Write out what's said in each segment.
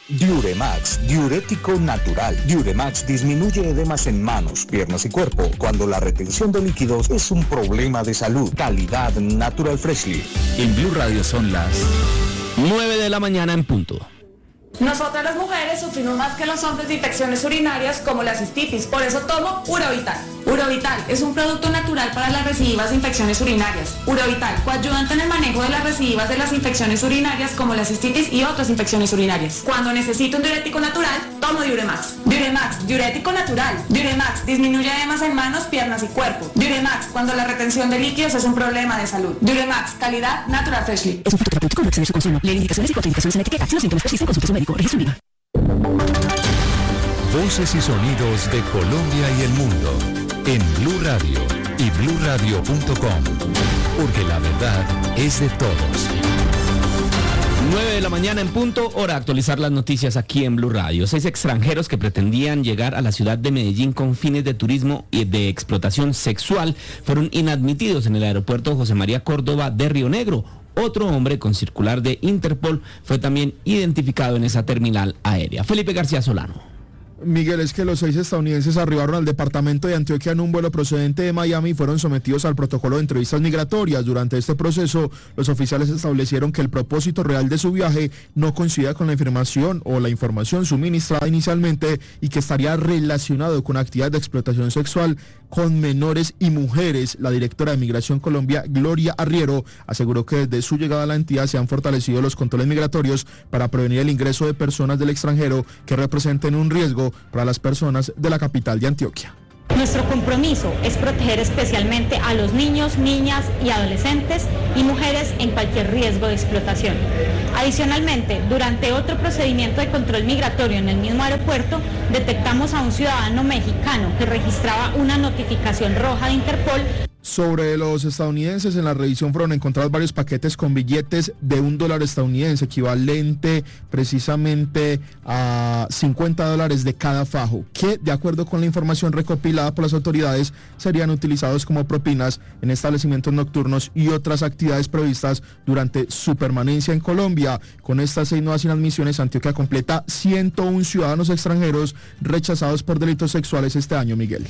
Diuremax, diurético natural. Diuremax disminuye edemas en manos, piernas y cuerpo cuando la retención de líquidos es un problema de salud. Calidad Natural Freshly. En Blue Radio son las 9 de la mañana en punto. Nosotras las mujeres sufrimos más que los hombres de infecciones urinarias como la cistitis, por eso tomo Urovital. Urovital es un producto natural para las recidivas de infecciones urinarias. Urovital, coayudante en el manejo de las recidivas de las infecciones urinarias como la cistitis y otras infecciones urinarias. Cuando necesito un diurético natural, tomo Diuremax. Diuremax, diurético natural. Diuremax, disminuye edemas en manos, piernas y cuerpo. Diuremax, cuando la retención de líquidos es un problema de salud. Diuremax, calidad Natural Freshly. Es un fruto terapéutico, no exceder su consumo. Leer indicaciones y contraindicaciones en la etiqueta. Si los síntomas persisten, consulte a su médico. Registro INVIMA. Voces y sonidos de Colombia y el mundo en Blue Radio y BlueRadio.com, porque la verdad es de todos. 9 de la mañana en punto, hora de actualizar las noticias aquí en Blue Radio. 6 extranjeros que pretendían llegar a la ciudad de Medellín con fines de turismo y de explotación sexual fueron inadmitidos en el aeropuerto José María Córdoba de Río Negro. Otro hombre con circular de Interpol fue también identificado en esa terminal aérea. Felipe García Solano. Miguel, es que los 6 estadounidenses arribaron al departamento de Antioquia en un vuelo procedente de Miami y fueron sometidos al protocolo de entrevistas migratorias. Durante este proceso, los oficiales establecieron que el propósito real de su viaje no coincidía con la información suministrada inicialmente y que estaría relacionado con actividades de explotación sexual con menores y mujeres. La directora de Migración Colombia, Gloria Arriero, aseguró que desde su llegada a la entidad se han fortalecido los controles migratorios para prevenir el ingreso de personas del extranjero que representen un riesgo para las personas de la capital de Antioquia. Nuestro compromiso es proteger especialmente a los niños, niñas y adolescentes y mujeres en cualquier riesgo de explotación. Adicionalmente, durante otro procedimiento de control migratorio en el mismo aeropuerto, detectamos a un ciudadano mexicano que registraba una notificación roja de Interpol. Sobre los estadounidenses, en la revisión fueron encontrados varios paquetes con billetes de $1 estadounidense, equivalente precisamente a $50 de cada fajo, que de acuerdo con la información recopilada por las autoridades serían utilizados como propinas en establecimientos nocturnos y otras actividades previstas durante su permanencia en Colombia. Con estas 6 nuevas inadmisiones, Antioquia completa 101 ciudadanos extranjeros rechazados por delitos sexuales este año, Miguel.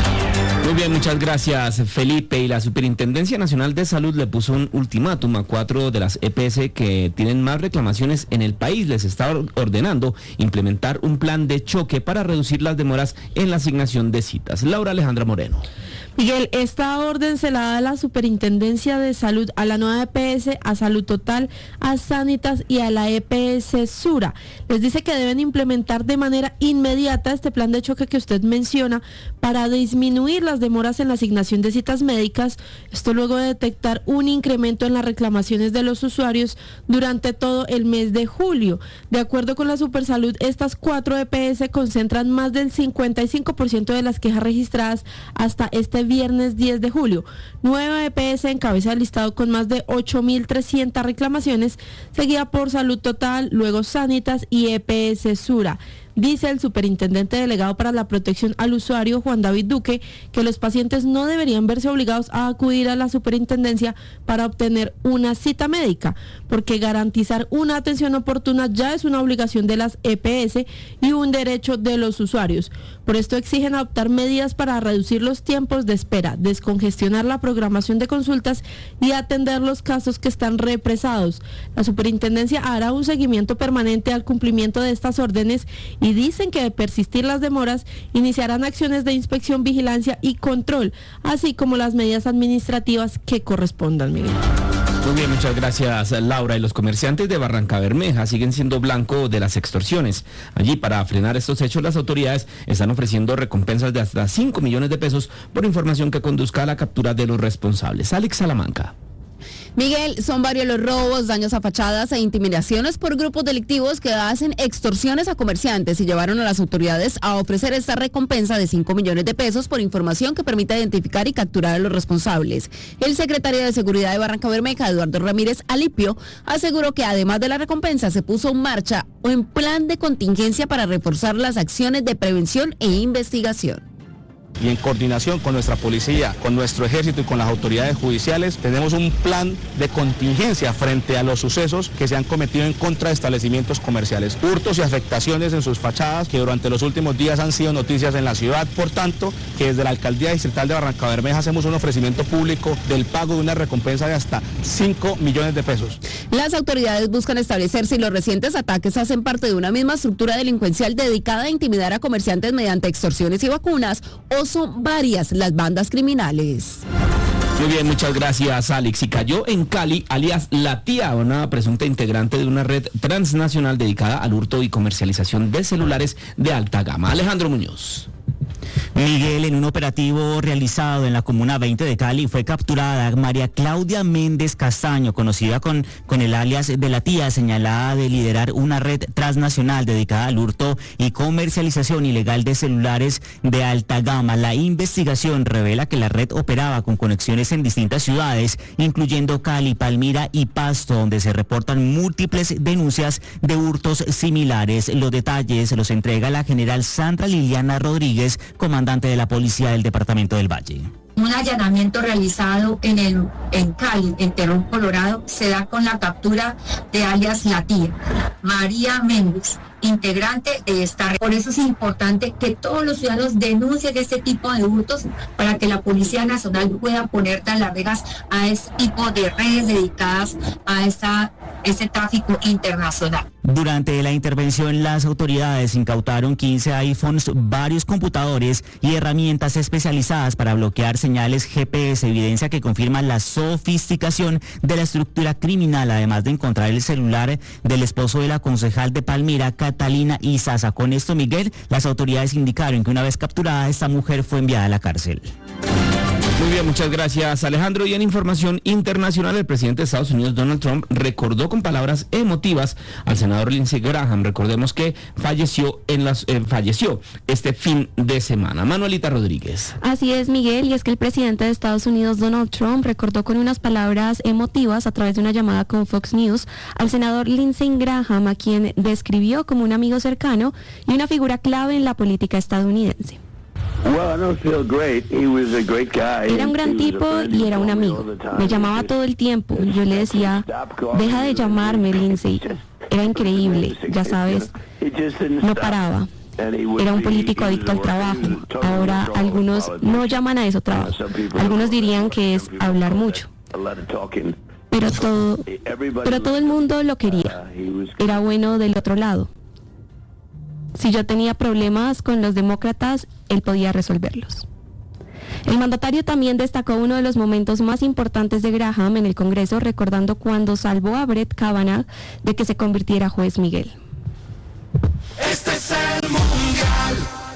Muy bien, muchas gracias, Felipe. Y la Superintendencia Nacional de Salud le puso un ultimátum a 4 de las EPS que tienen más reclamaciones en el país. Les está ordenando implementar un plan de choque para reducir las demoras en la asignación de citas. Laura Alejandra Moreno. Miguel, esta orden se la da a la Superintendencia de Salud, a la nueva EPS, a Salud Total, a Sanitas y a la EPS Sura. Les dice que deben implementar de manera inmediata este plan de choque que usted menciona para disminuir las demoras en la asignación de citas médicas. Esto luego de detectar un incremento en las reclamaciones de los usuarios durante todo el mes de julio. De acuerdo con la Supersalud, estas 4 EPS concentran más del 55% de las quejas registradas hasta este viernes 10 de julio. Nueva EPS encabeza el listado con más de 8.300 reclamaciones, seguida por Salud Total, luego Sanitas y EPS Sura. Dice el superintendente delegado para la protección al usuario, Juan David Duque, que los pacientes no deberían verse obligados a acudir a la superintendencia para obtener una cita médica, porque garantizar una atención oportuna ya es una obligación de las EPS y un derecho de los usuarios. Por esto exigen adoptar medidas para reducir los tiempos de espera, descongestionar la programación de consultas y atender los casos que están represados. La superintendencia hará un seguimiento permanente al cumplimiento de estas órdenes y dicen que de persistir las demoras, iniciarán acciones de inspección, vigilancia y control, así como las medidas administrativas que correspondan, Miguel. Muy bien, muchas gracias, Laura. Y los comerciantes de Barrancabermeja siguen siendo blanco de las extorsiones. Allí, para frenar estos hechos, las autoridades están ofreciendo recompensas de hasta 5 millones de pesos por información que conduzca a la captura de los responsables. Alex Salamanca. Miguel, son varios los robos, daños a fachadas e intimidaciones por grupos delictivos que hacen extorsiones a comerciantes y llevaron a las autoridades a ofrecer esta recompensa de 5 millones de pesos por información que permita identificar y capturar a los responsables. El secretario de Seguridad de Barrancabermeja, Eduardo Ramírez Alipio, aseguró que además de la recompensa se puso en marcha un plan de contingencia para reforzar las acciones de prevención e investigación. y en coordinación con nuestra policía, con nuestro ejército y con las autoridades judiciales, tenemos un plan de contingencia frente a los sucesos que se han cometido en contra de establecimientos comerciales, hurtos y afectaciones en sus fachadas que durante los últimos días han sido noticias en la ciudad. Por tanto, que desde la Alcaldía Distrital de Barrancabermeja hacemos un ofrecimiento público del pago de una recompensa de hasta 5 millones de pesos. Las autoridades buscan establecer si los recientes ataques hacen parte de una misma estructura delincuencial dedicada a intimidar a comerciantes mediante extorsiones y vacunas o son varias las bandas criminales. Muy bien, muchas gracias, Alex. Y cayó en Cali, alias La Tía, una presunta integrante de una red transnacional dedicada al hurto y comercialización de celulares de alta gama. Alejandro Muñoz. Miguel, en un operativo realizado en la Comuna 20 de Cali fue capturada María Claudia Méndez Castaño, conocida con el alias de La Tía, señalada de liderar una red transnacional dedicada al hurto y comercialización ilegal de celulares de alta gama. La investigación revela que la red operaba con conexiones en distintas ciudades, incluyendo Cali, Palmira y Pasto, donde se reportan múltiples denuncias de hurtos similares. Los detalles los entrega la general Sandra Liliana Rodríguez, comandante de la Policía del Departamento del Valle. Un allanamiento realizado en Cali, en Terrón, Colorado, se da con la captura de alias La Tía, María Méndez, integrante de esta red. Por eso es importante que todos los ciudadanos denuncien este tipo de hurtos para que la Policía Nacional pueda poner tras las rejas a este tipo de redes dedicadas a este tráfico internacional. Durante la intervención, las autoridades incautaron 15 iPhones, varios computadores y herramientas especializadas para bloquear señales GPS, evidencia que confirma la sofisticación de la estructura criminal, además de encontrar el celular del esposo de la concejal de Palmira, Catalina Izaza. Con esto, Miguel, las autoridades indicaron que una vez capturada, esta mujer fue enviada a la cárcel. Muy bien, muchas gracias, Alejandro. Y en información internacional, el presidente de Estados Unidos, Donald Trump, recordó con palabras emotivas al senador Lindsey Graham. Recordemos que falleció este fin de semana. Manuelita Rodríguez. Así es, Miguel, y es que el presidente de Estados Unidos, Donald Trump, recordó con unas palabras emotivas a través de una llamada con Fox News al senador Lindsey Graham, a quien describió como un amigo cercano y una figura clave en la política estadounidense. Era un gran tipo y era un amigo. Me llamaba todo el tiempo. Yo le decía, deja de llamarme, Lindsey. Era increíble, ya sabes. No paraba. Era un político adicto al trabajo. Ahora algunos no llaman a eso trabajo. Algunos dirían que es hablar mucho. Pero todo el mundo lo quería. Era bueno del otro lado. Si yo tenía problemas con los demócratas, él podía resolverlos. El mandatario también destacó uno de los momentos más importantes de Graham en el Congreso, recordando cuando salvó a Brett Kavanaugh de que se convirtiera juez Miguel. Este es el Mundial.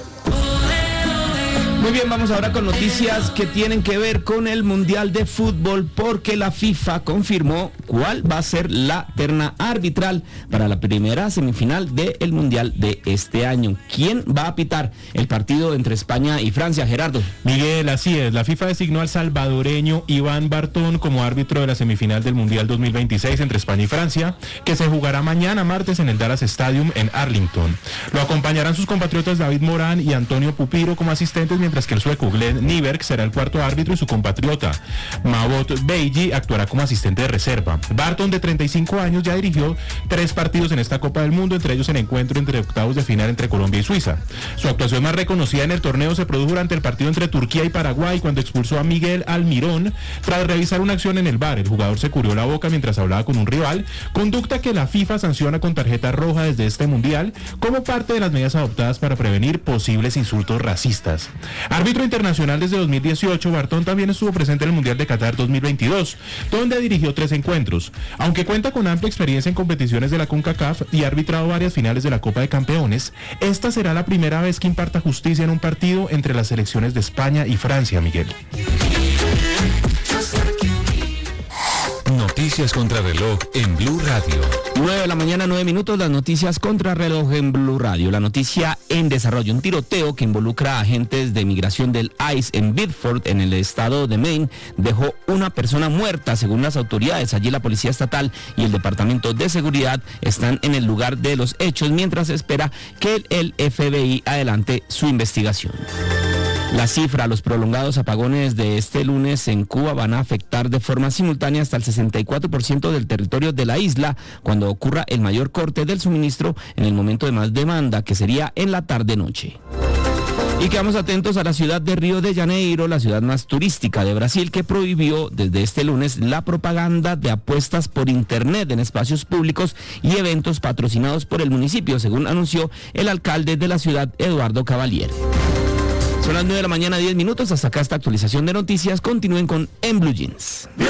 Muy bien, vamos ahora con noticias que tienen que ver con el Mundial de Fútbol, porque la FIFA confirmó cuál va a ser la terna arbitral para la primera semifinal del Mundial de este año. ¿Quién va a pitar el partido entre España y Francia, Gerardo? Miguel, así es. La FIFA designó al salvadoreño Iván Bartón como árbitro de la semifinal del Mundial 2026 entre España y Francia, que se jugará mañana martes en el Dallas Stadium en Arlington. Lo acompañarán sus compatriotas David Morán y Antonio Pupiro como asistentes, mientras que el sueco Glenn Nyberg será el cuarto árbitro y su compatriota Mavot Beigi actuará como asistente de reserva. Barton, de 35 años, ya dirigió 3 partidos en esta Copa del Mundo, entre ellos el encuentro entre octavos de final entre Colombia y Suiza. Su actuación más reconocida en el torneo se produjo durante el partido entre Turquía y Paraguay, cuando expulsó a Miguel Almirón tras revisar una acción en el VAR. El jugador se cubrió la boca mientras hablaba con un rival, conducta que la FIFA sanciona con tarjeta roja desde este Mundial como parte de las medidas adoptadas para prevenir posibles insultos racistas. Árbitro internacional desde 2018, Bartón también estuvo presente en el Mundial de Qatar 2022, donde dirigió 3 encuentros. Aunque cuenta con amplia experiencia en competiciones de la CONCACAF y ha arbitrado varias finales de la Copa de Campeones, esta será la primera vez que imparta justicia en un partido entre las selecciones de España y Francia, Miguel. Noticias contra reloj en Blue Radio. 9 de la mañana, 9 minutos, las noticias contra reloj en Blue Radio. La noticia en desarrollo: un tiroteo que involucra a agentes de migración del ICE en Biddeford, en el estado de Maine, dejó una persona muerta, según las autoridades. Allí la Policía Estatal y el Departamento de Seguridad están en el lugar de los hechos, mientras se espera que el FBI adelante su investigación. La cifra, los prolongados apagones de este lunes en Cuba van a afectar de forma simultánea hasta el 64% del territorio de la isla cuando ocurra el mayor corte del suministro en el momento de más demanda, que sería en la tarde-noche. Y quedamos atentos a la ciudad de Río de Janeiro, la ciudad más turística de Brasil, que prohibió desde este lunes la propaganda de apuestas por internet en espacios públicos y eventos patrocinados por el municipio, según anunció el alcalde de la ciudad, Eduardo Cavalier. Son las 9 de la mañana, 10 minutos. Hasta acá esta actualización de noticias. Continúen con En Blue Jeans. Blue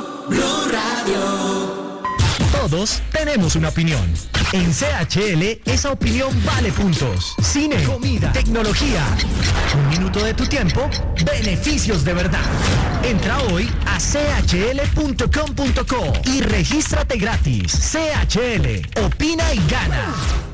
Radio. Todos tenemos una opinión. En CHL, esa opinión vale puntos. Cine, comida, tecnología. Un minuto de tu tiempo, beneficios de verdad. Entra hoy a chl.com.co y regístrate gratis. CHL, opina y gana.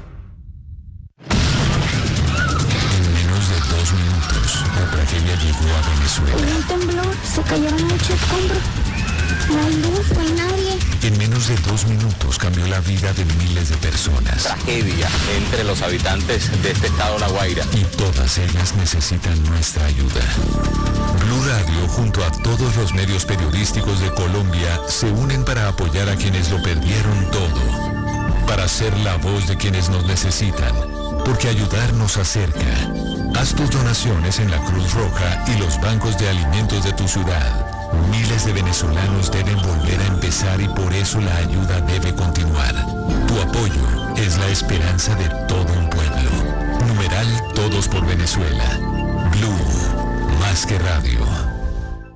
La tragedia llegó a Venezuela. Hubo un temblor, se cayeron muchos escombros. No hay luz, no hay nadie. En menos de 2 minutos cambió la vida de miles de personas. Tragedia entre los habitantes de este estado La Guaira. Y todas ellas necesitan nuestra ayuda. Blue Radio, junto a todos los medios periodísticos de Colombia, se unen para apoyar a quienes lo perdieron todo. Para ser la voz de quienes nos necesitan. Porque ayudar nos acerca. Haz tus donaciones en la Cruz Roja y los bancos de alimentos de tu ciudad. Miles de venezolanos deben volver a empezar y por eso la ayuda debe continuar. Tu apoyo es la esperanza de todo un pueblo. Numeral Todos por Venezuela. Blue, más que radio.